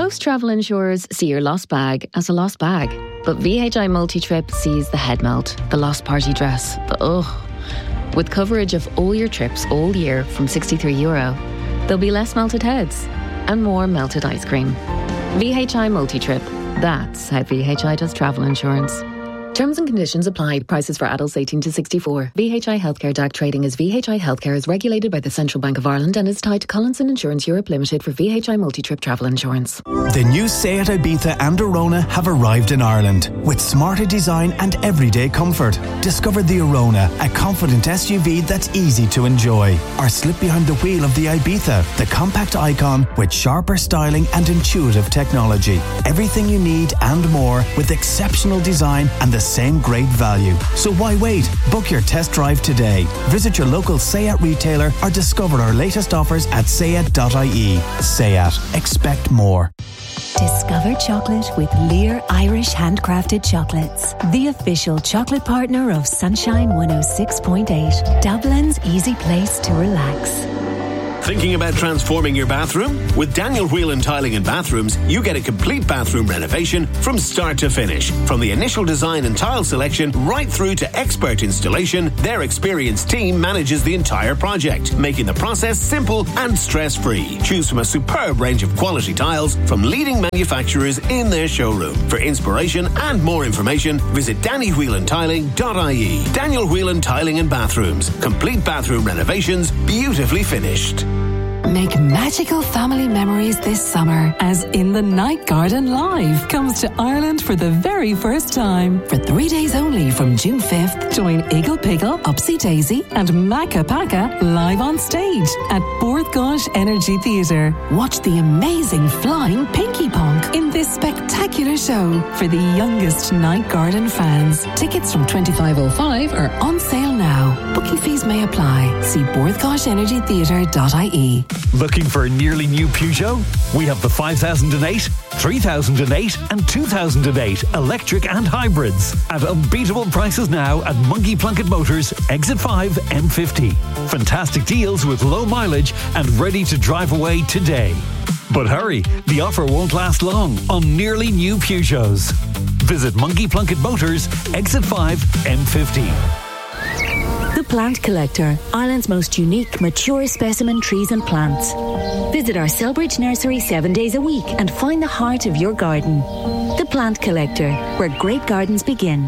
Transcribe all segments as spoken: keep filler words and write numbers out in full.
Most travel insurers see your lost bag as a lost bag. But V H I Multi-Trip sees the head melt, the lost party dress, the ugh. With coverage of all your trips all year from sixty-three euro, there'll be less melted heads and more melted ice cream. V H I Multi-Trip. That's how V H I does travel insurance. Terms and conditions apply. Prices for adults eighteen to sixty-four. V H I Healthcare D A C trading as V H I Healthcare is regulated by the Central Bank of Ireland and is tied to Collinson Insurance Europe Limited for V H I Multi-Trip travel insurance. The new Seat Ibiza and Arona have arrived in Ireland with smarter design and everyday comfort. Discover the Arona, a confident S U V that's easy to enjoy. Or slip behind the wheel of the Ibiza, the compact icon with sharper styling and intuitive technology. Everything you need and more with exceptional design and the same great value. So why wait? Book your test drive today. Visit your local Seat retailer or discover our latest offers at seat dot I E. Seat. Expect more. Discover chocolate with Lear Irish Handcrafted Chocolates, the official chocolate partner of Sunshine one oh six point eight, Dublin's easy place to relax. Thinking about transforming your bathroom? With Daniel Whelan Tiling and Bathrooms, you get a complete bathroom renovation from start to finish. From the initial design and tile selection right through to expert installation, their experienced team manages the entire project, making the process simple and stress-free. Choose from a superb range of quality tiles from leading manufacturers in their showroom. For inspiration and more information, visit danny whelan tiling dot I E. Daniel Whelan Tiling and Bathrooms. Complete bathroom renovations, beautifully finished. Make magical family memories this summer as In the Night Garden Live comes to Ireland for the very first time. For three days only from June fifth, join Eagle Pickle, Upsy Daisy and Macca Pacca live on stage at Bord Gáis Energy Theatre. Watch the amazing flying Pinky Punk in this spectacular show for the youngest Night Garden fans. Tickets from twenty-five oh five are on sale now. Booking fees may apply. See bord gáis energy theatre dot I E. Looking for a nearly new Peugeot? We have the five thousand eight, three thousand eight and two thousand eight electric and hybrids at unbeatable prices now at Monkey Plunkett Motors Exit five M fifty. Fantastic deals with low mileage and ready to drive away today. But hurry, the offer won't last long on nearly new Peugeots. Visit Monkey Plunkett Motors Exit five M fifty. The Plant Collector, Ireland's most unique, mature specimen trees and plants. Visit our Selbridge nursery seven days a week and find the heart of your garden. The Plant Collector, where great gardens begin.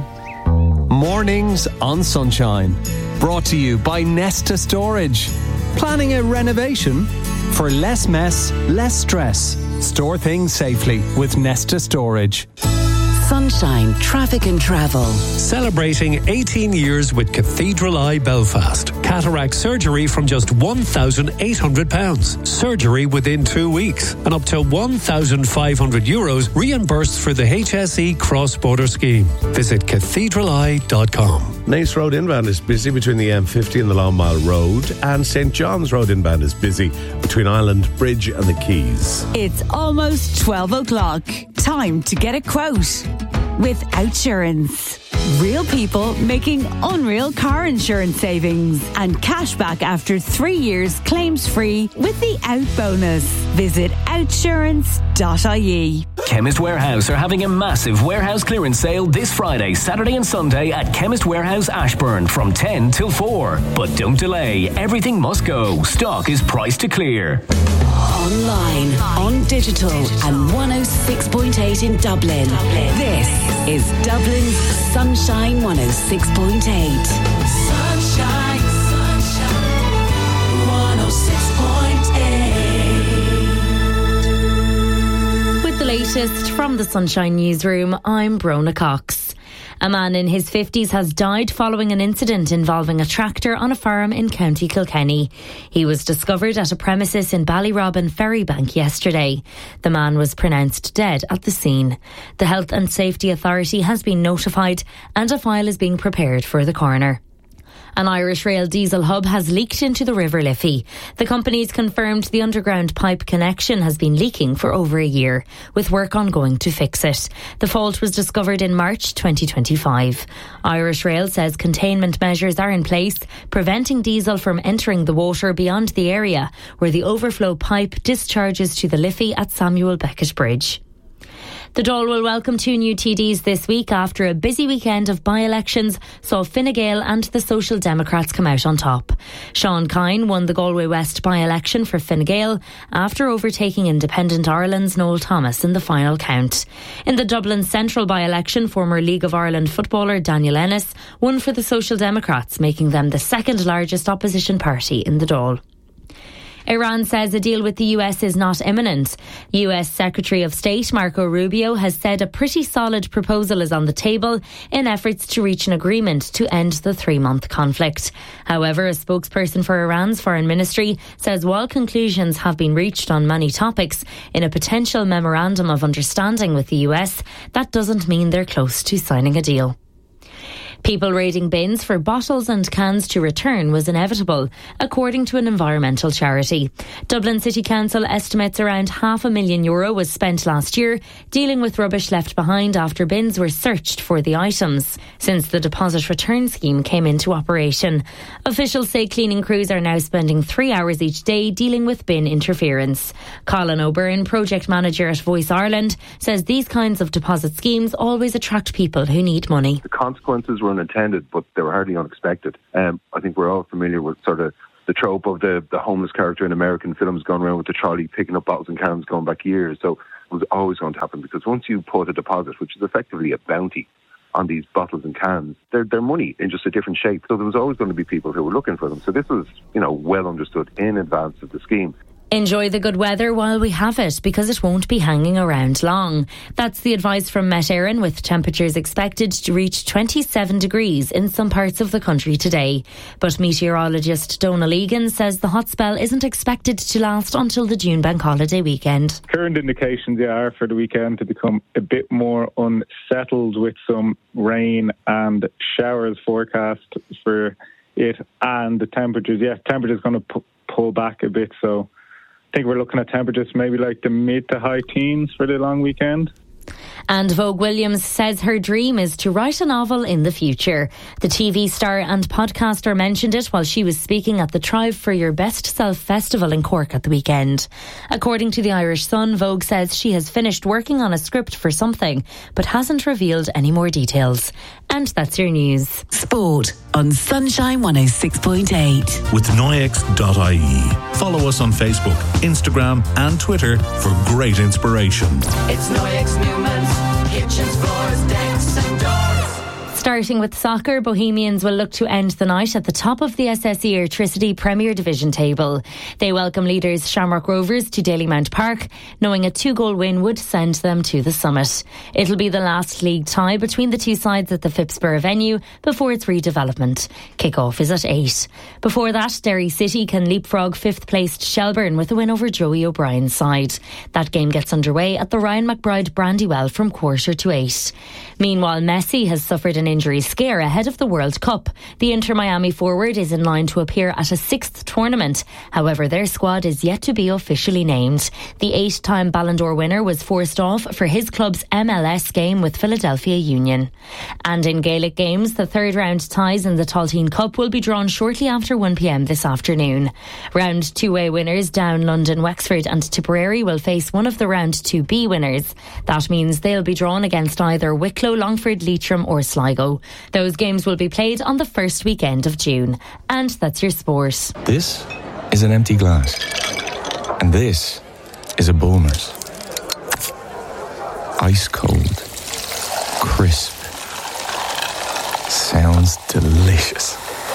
Mornings on Sunshine. Brought to you by Nesta Storage. Planning a renovation? For less mess, less stress. Store things safely with Nesta Storage. Sunshine Traffic and Travel. Celebrating eighteen years with Cathedral Eye Belfast. Cataract surgery from just one thousand eight hundred pounds. Surgery within two weeks. And up to one thousand five hundred euros reimbursed for the H S E cross-border scheme. Visit cathedral eye dot com. Naas Road inbound is busy between the M fifty and the Long Mile Road, and St John's Road inbound is busy between Island Bridge and the Quays. It's almost twelve o'clock. Time to get a quote with Outsurance. Real people making unreal car insurance savings and cash back after three years claims free with the Out bonus. Visit outsurance dot I E. Chemist Warehouse are having a massive warehouse clearance sale this Friday, Saturday and Sunday at Chemist Warehouse Ashburn from ten till four. But don't delay, everything must go. Stock is priced to clear. Online, on digital, and one oh six point eight in Dublin. This is Dublin's Sunshine one oh six point eight. Sunshine, sunshine, one oh six point eight. With the latest from the Sunshine Newsroom, I'm Brona Cox. A man in his fifties has died following an incident involving a tractor on a farm in County Kilkenny. He was discovered at a premises in Ballyrobin Ferrybank yesterday. The man was pronounced dead at the scene. The Health and Safety Authority has been notified and a file is being prepared for the coroner. An Irish Rail diesel hub has leaked into the River Liffey. The company's confirmed the underground pipe connection has been leaking for over a year, with work ongoing to fix it. The fault was discovered in March twenty twenty-five. Irish Rail says containment measures are in place, preventing diesel from entering the water beyond the area where the overflow pipe discharges to the Liffey at Samuel Beckett Bridge. The Dáil will welcome two new T Ds this week after a busy weekend of by-elections saw Fine Gael and the Social Democrats come out on top. Sean Kine won the Galway West by-election for Fine Gael after overtaking Independent Ireland's Noel Thomas in the final count. In the Dublin Central by-election, former League of Ireland footballer Daniel Ennis won for the Social Democrats, making them the second largest opposition party in the Dáil. Iran says a deal with the U S is not imminent. U S Secretary of State Marco Rubio has said a pretty solid proposal is on the table in efforts to reach an agreement to end the three-month conflict. However, a spokesperson for Iran's foreign ministry says while conclusions have been reached on many topics in a potential memorandum of understanding with the U S, that doesn't mean they're close to signing a deal. People raiding bins for bottles and cans to return was inevitable, according to an environmental charity. Dublin City Council estimates around half a million euro was spent last year dealing with rubbish left behind after bins were searched for the items, since the deposit return scheme came into operation. Officials say cleaning crews are now spending three hours each day dealing with bin interference. Colin O'Byrne, project manager at Voice Ireland, says these kinds of deposit schemes always attract people who need money. The consequences were unintended, but they were hardly unexpected. Um, I think we're all familiar with sort of the trope of the, the homeless character in American films going around with the trolley picking up bottles and cans going back years. So it was always going to happen, because once you put a deposit, which is effectively a bounty, on these bottles and cans, they're, they're money in just a different shape. So there was always going to be people who were looking for them. So this was, you know, well understood in advance of the scheme. Enjoy the good weather while we have it, because it won't be hanging around long. That's the advice from Met Éireann, with temperatures expected to reach twenty-seven degrees in some parts of the country today. But meteorologist Donal Egan says the hot spell isn't expected to last until the June bank holiday weekend. Current indications are for the weekend to become a bit more unsettled, with some rain and showers forecast for it, and the temperatures, yeah, temperatures going to pu- pull back a bit, so I think we're looking at temperatures maybe like the mid to high teens for the long weekend. And Vogue Williams says her dream is to write a novel in the future. The T V star and podcaster mentioned it while she was speaking at the Thrive for Your Best Self Festival in Cork at the weekend. According to the Irish Sun, Vogue says she has finished working on a script for something, but hasn't revealed any more details. And that's your news. Sport on Sunshine one oh six point eight. With Noyex dot I E. Follow us on Facebook, Instagram and Twitter for great inspiration. It's Noyex Newman's kitchens, floors, decks and doors. Starting with soccer, Bohemians will look to end the night at the top of the S S E Airtricity Premier Division table. They welcome leaders Shamrock Rovers to Dalymount Park, knowing a two-goal win would send them to the summit. It'll be the last league tie between the two sides at the Phipsborough venue before its redevelopment. Kick-off is at eight. Before that, Derry City can leapfrog fifth-placed Shelbourne with a win over Joey O'Brien's side. That game gets underway at the Ryan McBride Brandywell from quarter to eight. Meanwhile, Messi has suffered an injury scare ahead of the World Cup. The Inter Miami forward is in line to appear at a sixth tournament. However, their squad is yet to be officially named. The eight-time Ballon d'Or winner was forced off for his club's M L S game with Philadelphia Union. And in Gaelic games, the third round ties in the Talteen Cup will be drawn shortly after one p m this afternoon. Round two-way winners Down, London, Wexford and Tipperary will face one of the round two B winners. That means they'll be drawn against either Wicklow, Longford, Leitrim or Sligo. Those games will be played on the first weekend of June. And that's your sport. This is an empty glass. And this is a Bulmers. Ice cold. Crisp. Sounds delicious.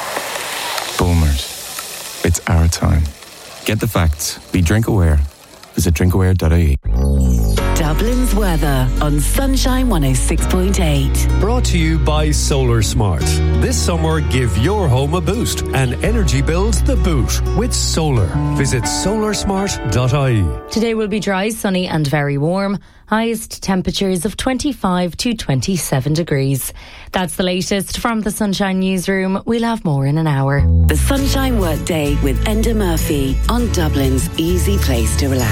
Bulmers. It's our time. Get the facts. Be drink aware. Visit drink aware dot I E. Dublin's weather on Sunshine one oh six point eight. Brought to you by Solar Smart. This summer, give your home a boost and energy bills the boot with solar. Visit solar smart dot I E. Today will be dry, sunny and very warm. Highest temperatures of twenty-five to twenty-seven degrees. That's the latest from the Sunshine Newsroom. We'll have more in an hour. The Sunshine Workday with Enda Murphy on Dublin's easy place to relax.